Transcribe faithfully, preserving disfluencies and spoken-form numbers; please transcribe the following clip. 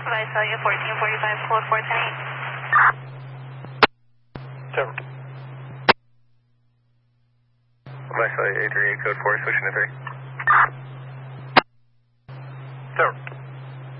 Visalia fourteen forty-five, code four ten eight. Seven. Visalia eight three eight, code four, switching to three.